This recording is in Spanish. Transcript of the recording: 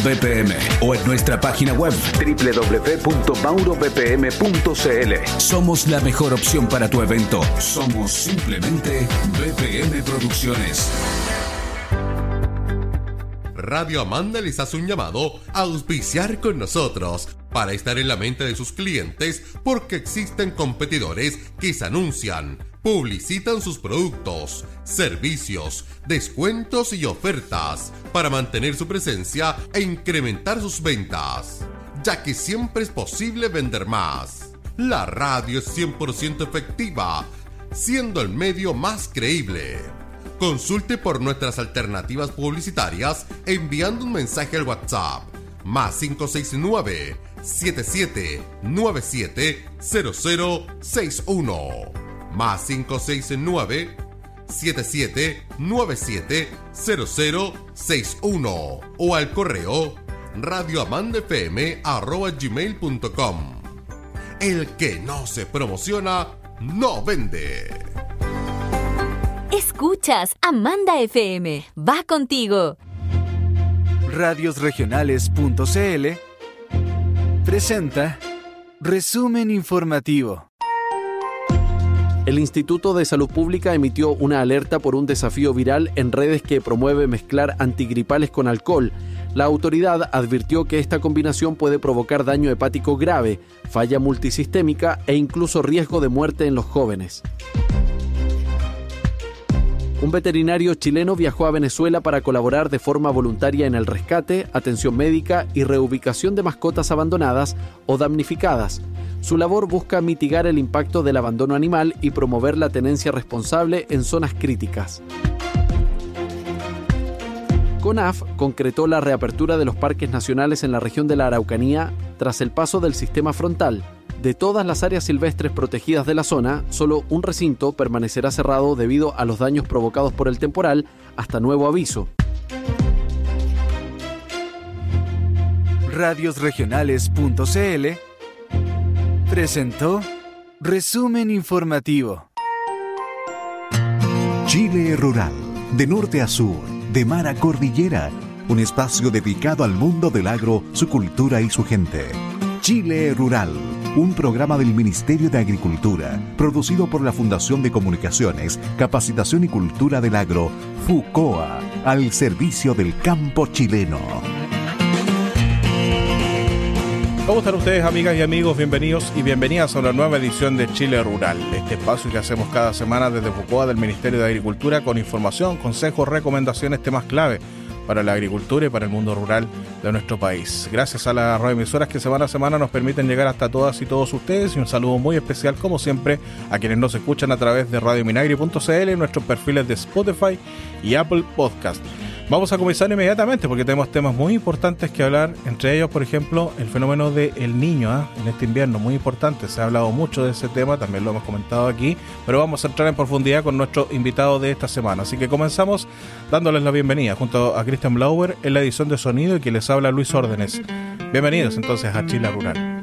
BPM o en nuestra página web www.maurobpm.cl. Somos la mejor opción para tu evento. Somos simplemente BPM Producciones. Radio Amanda les hace un llamado a auspiciar con nosotros para estar en la mente de sus clientes, porque existen competidores que se anuncian, publicitan sus productos, servicios, descuentos y ofertas para mantener su presencia e incrementar sus ventas, ya que siempre es posible vender más. La radio es 100% efectiva, siendo el medio más creíble. Consulte por nuestras alternativas publicitarias enviando un mensaje al WhatsApp más 569-7797-0061 más 569-7797-0061 o al correo radioamandafm@gmail.com. El que no se promociona, no vende. Escuchas Amanda FM. Va contigo. Radiosregionales.cl presenta Resumen Informativo. El Instituto de Salud Pública emitió una alerta por un desafío viral en redes que promueve mezclar antigripales con alcohol. La autoridad advirtió que esta combinación puede provocar daño hepático grave, falla multisistémica e incluso riesgo de muerte en los jóvenes. Un veterinario chileno viajó a Venezuela para colaborar de forma voluntaria en el rescate, atención médica y reubicación de mascotas abandonadas o damnificadas. Su labor busca mitigar el impacto del abandono animal y promover la tenencia responsable en zonas críticas. CONAF concretó la reapertura de los parques nacionales en la región de la Araucanía tras el paso del sistema frontal. De todas las áreas silvestres protegidas de la zona, solo un recinto permanecerá cerrado debido a los daños provocados por el temporal hasta nuevo aviso. Radiosregionales.cl presentó Resumen Informativo. Chile Rural, de norte a sur, de mar a cordillera, un espacio dedicado al mundo del agro, su cultura y su gente. Chile Rural, un programa del Ministerio de Agricultura, producido por la Fundación de Comunicaciones, Capacitación y Cultura del Agro, FUCOA, al servicio del campo chileno. ¿Cómo están ustedes, amigas y amigos? Bienvenidos y bienvenidas a una nueva edición de Chile Rural, este espacio que hacemos cada semana desde FUCOA del Ministerio de Agricultura con información, consejos, recomendaciones, temas clave para la agricultura y para el mundo rural de nuestro país. Gracias a las radioemisoras que semana a semana nos permiten llegar hasta todas y todos ustedes, y un saludo muy especial, como siempre, a quienes nos escuchan a través de radiominagri.cl y nuestros perfiles de Spotify y Apple Podcast. Vamos a comenzar inmediatamente porque tenemos temas muy importantes que hablar, entre ellos, por ejemplo, el fenómeno del Niño en este invierno, muy importante. Se ha hablado mucho de ese tema, también lo hemos comentado aquí, pero vamos a entrar en profundidad con nuestro invitado de esta semana. Así que comenzamos dándoles la bienvenida junto a Cristian Blauer en la edición de sonido, y quien les habla Luis Órdenes. Bienvenidos entonces a Chile Rural.